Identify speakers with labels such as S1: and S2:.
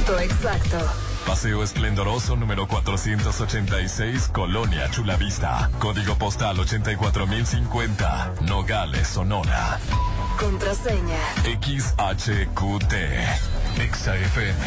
S1: Punto exacto.
S2: Paseo Esplendoroso número 486, Colonia Chulavista. Código postal 84050, Nogales, Sonora.
S1: Contraseña
S2: XHQT. Exa FM.